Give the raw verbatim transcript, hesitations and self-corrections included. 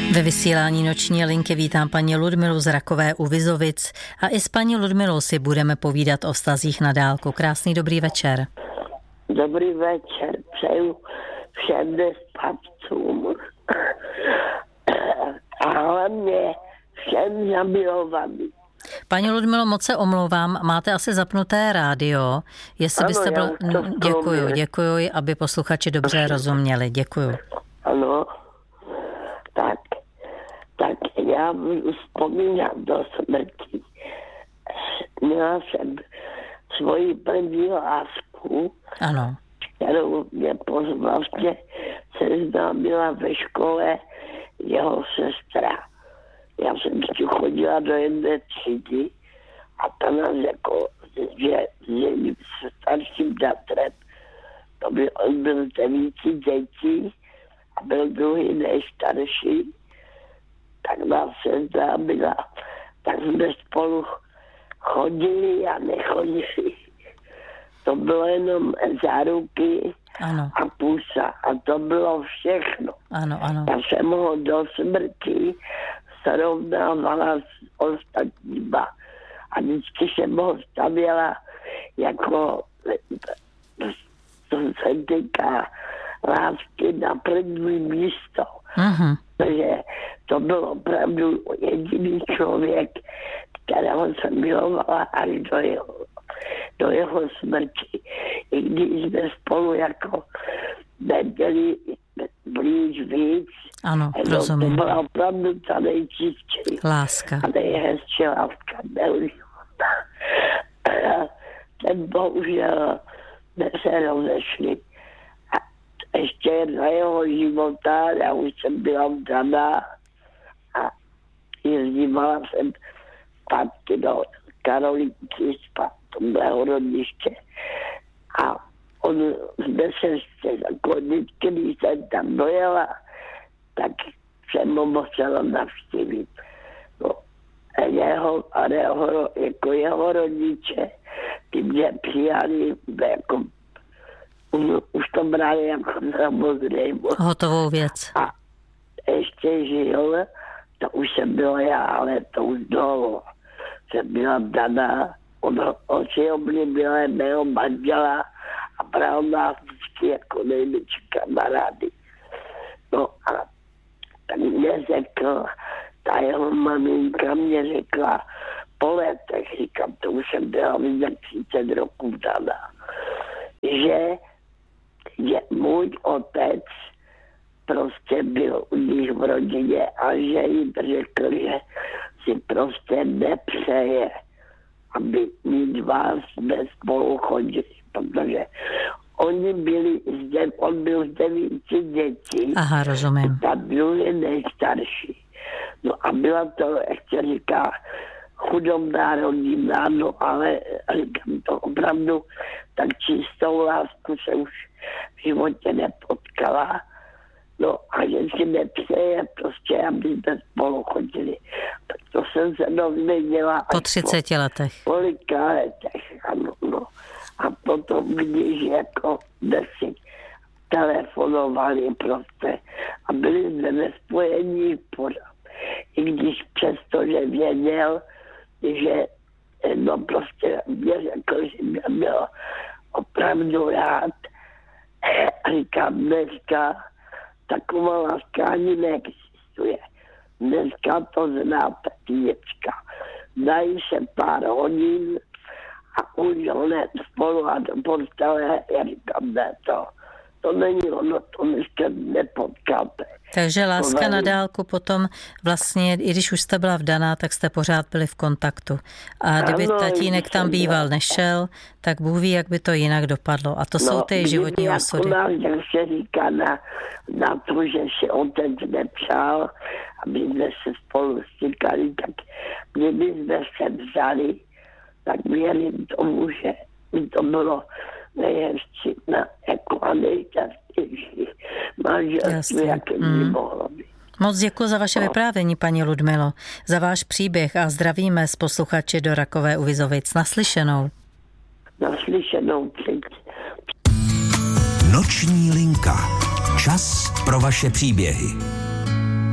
Ve vysílání Noční linky vítám paní Ludmilu z Rakové u Vizovic a i s paní Ludmilou si budeme povídat o vztazích na dálku. Krásný dobrý večer. Dobrý večer, přeju všem nespavcům a hlavně všem zamilovaným. Paní Ludmilo, moc se omlouvám, máte asi zapnuté rádio. Jestli Ano, byste byl... Děkuju, děkuju, aby posluchači dobře rozuměli. Děkuju. Ano, tak, tak já budu vzpomínat do smrti. Měla jsem svoji první lásku, Ano. kterou mě vlastně seznámila ve škole jeho sestra. Já jsem si chodila do jedné třídy a ta nás jako, že s starším bratrem, to byl, on byl devíti dětí a byl druhý nejstarší, tak nás seznámila, tak jsme spolu chodili a nechodili. To bylo jenom záruky Ano. a pusa a to bylo všechno. Ano, ano. Já jsem ho do smrti srovnávala s ostatníma a vždycky jsem ho stavěla jako, co se týká lásky, na první místo. Mhm. Takže to byl opravdu jediný člověk, kterého jsem milovala až do jeho, do jeho smrti. I když jsme spolu jako nebyli blíž víc, Ano, to rozumím. byla opravdu ta nejčistší Láska. a nejhezčí láska života. Ten bohužel se rozešli. A ještě za jeho života, já už jsem byla vdaná a jezdívala jsem zpátky do Karolinky, zpátky do mého rodiště. A on jsme se jako vždycky, když jsem tam dojela, tak jsem ho musela navštívit. No, a jeho, a jeho, jako jeho rodiče, ty mě přijali jako, už to brali jako samozřejmost. Hotovou věc. A ještě žil, to už jsem byla já, ale to už dlouho. Jsem byla daná, on, on si oblíbil mého manžela a bral nás vždycky jako největší kamarády. No a tak mě řekl, ta jeho maminka mě řekla, po letech, říkám, to už jsem byla víc třicet roků vdaná, že, že můj otec prostě byl u nich v rodině a že jim řekl, že si prostě nepřeje, aby mít vás jsme spolu chodili, protože oni byli, zde, on byl z devíti dětí. Aha, rozumím. Ta druhý nejstarší. No a byla to, jak se říká, chudobná rodina, no ale říkám to opravdu, tak čistou lásku se už v životě nepotkala. No a že si nepřeje prostě, aby jsme spolu chodili. Tak to jsem se dozvěděla Po třiceti letech. Kolika letech, ano, no. A potom, když jako si telefonovali prostě a byli jsme ve spojení pořád. I když přesto, že věděl, že no prostě mě řekl, že mě byl opravdu rád. A říkám, dneska taková láska ani neexistuje. Dneska to znáte, děcka. Dají se pár hodin a už hned spolu a do postele, já říkám, ne, to, to není ono, to dneska nepotkáte. Takže láska na dálku potom vlastně, i když už jste byla vdaná, tak jste pořád byli v kontaktu. A kdyby ano, tatínek tam býval, nešel, tak Bůh ví, jak by to jinak dopadlo. A to no, jsou ty životní osudy. No, jak se říká na, na to, že si otec nepřál, aby jsme se spolu stykali, tak kdyby jsme se vzali, tak věřím tomu, že by to bylo nejhezčí jako a nejčastější manželství, jaké by mm. mohlo být. Moc děkuji za vaše no. vyprávění, paní Ludmilo, za váš příběh a zdravíme z posluchači do Rakové u Vizovic. Naslyšenou. Naslyšenou. Noční linka. Čas pro vaše příběhy.